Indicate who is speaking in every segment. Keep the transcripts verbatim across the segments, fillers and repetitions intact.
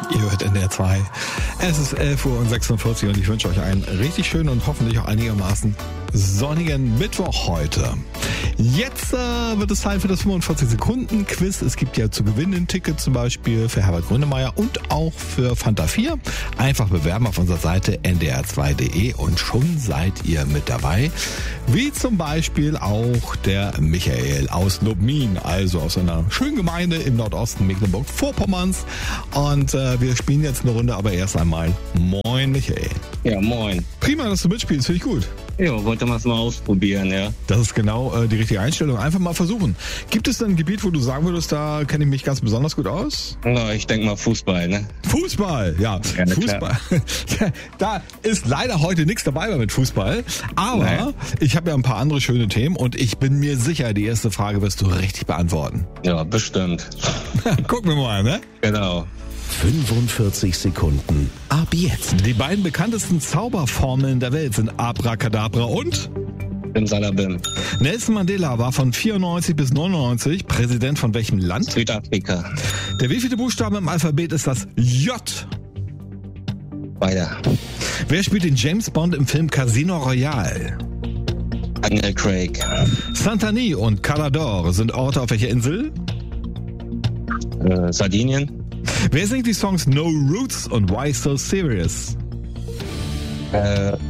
Speaker 1: Ihr hört N D R zwei. Es ist elf Uhr sechsundvierzig und ich wünsche euch einen richtig schönen und hoffentlich auch einigermaßen sonnigen Mittwoch heute. Jetzt äh, wird es Zeit für das fünfundvierzig Sekunden Quiz. Es gibt ja zu gewinnen ein Ticket zum Beispiel für Herbert Grönemeyer und auch für Fanta vier. Einfach bewerben auf unserer Seite n d r zwei punkt d e und schon seid ihr mit dabei. Wie zum Beispiel auch der Michael aus Lubmin, also aus einer schönen Gemeinde im Nordosten Mecklenburg-Vorpommerns. Und äh, wir spielen jetzt eine Runde, aber erst einmal Moin Michael.
Speaker 2: Ja, moin.
Speaker 1: Prima, dass du mitspielst, finde ich gut.
Speaker 2: Ja, wollte man es mal ausprobieren, ja.
Speaker 1: Das ist genau äh, die richtige Einstellung. Einfach mal versuchen. Gibt es denn ein Gebiet, wo du sagen würdest, da kenne ich mich ganz besonders gut aus?
Speaker 2: Na, ich denke mal Fußball, ne?
Speaker 1: Fußball, ja.
Speaker 2: Ja,
Speaker 1: Fußball. Da ist leider heute nichts dabei mit Fußball. Aber
Speaker 2: Nein.
Speaker 1: Ich habe ja ein paar andere schöne Themen und ich bin mir sicher, die erste Frage wirst du richtig beantworten.
Speaker 2: Ja, bestimmt.
Speaker 1: Gucken wir mal, ne?
Speaker 2: Genau.
Speaker 3: fünfundvierzig Sekunden ab jetzt.
Speaker 1: Die beiden bekanntesten Zauberformeln der Welt sind Abracadabra und
Speaker 2: Im Salabim.
Speaker 1: Nelson Mandela war von vierundneunzig bis neunundneunzig Präsident von welchem Land?
Speaker 2: Südafrika.
Speaker 1: Der wievielte Buchstabe im Alphabet ist das J?
Speaker 2: Weiter.
Speaker 1: Wer spielt den James Bond im Film Casino Royale?
Speaker 2: Daniel Craig.
Speaker 1: Saint-Denis und Calador sind Orte auf welcher Insel?
Speaker 2: Äh, Sardinien.
Speaker 1: Wer singt die Songs No Roots und Why So Serious?
Speaker 2: Äh, äh,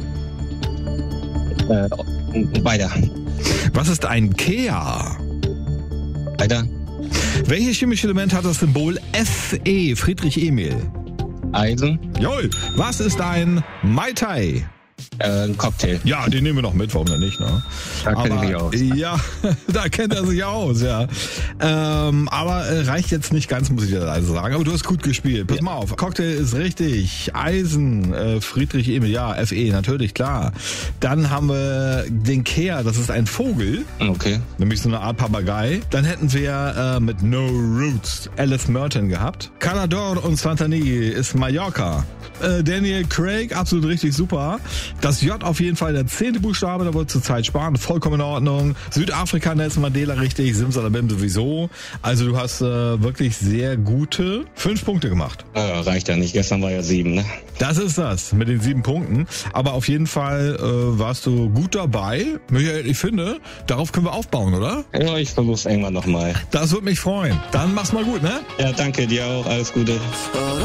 Speaker 2: weiter.
Speaker 1: Was ist ein Kea?
Speaker 2: Weiter.
Speaker 1: Welches chemische Element hat das Symbol Fe, Friedrich Emil?
Speaker 2: Eisen.
Speaker 1: Jawohl. Was ist ein Mai Tai?
Speaker 2: Äh, ein Cocktail.
Speaker 1: Ja, den nehmen wir noch mit, warum denn nicht, ne?
Speaker 2: Da kenn ich mich aus.
Speaker 1: Ja, da kennt er sich aus, ja. Ähm, aber äh, reicht jetzt nicht ganz, muss ich dir also sagen. Aber du hast gut gespielt. Pass
Speaker 2: Ja.
Speaker 1: mal auf. Cocktail ist richtig. Eisen, äh, Friedrich Emil, ja, Fe, natürlich, klar. Dann haben wir den Kea, das ist ein Vogel.
Speaker 2: Okay.
Speaker 1: Nämlich so eine Art Papagei. Dann hätten wir äh, mit No Roots Alice Merton gehabt. Calador und Saint-Denis ist Mallorca. Äh, Daniel Craig, absolut richtig, super. Das J auf jeden Fall der zehnte Buchstabe, da wird zur Zeit sparen, vollkommen in Ordnung. Südafrika, Nelson Mandela richtig, Simsalabim sowieso. Also du hast äh, wirklich sehr gute fünf Punkte gemacht.
Speaker 2: Äh, reicht ja nicht. Gestern war ja sieben, ne?
Speaker 1: Das ist das, mit den sieben Punkten. Aber auf jeden Fall äh, warst du gut dabei. Michael, ich finde, darauf können wir aufbauen, oder?
Speaker 2: Ja, ich versuch's irgendwann nochmal.
Speaker 1: Das würde mich freuen. Dann mach's mal gut, ne?
Speaker 2: Ja, danke dir auch. Alles Gute.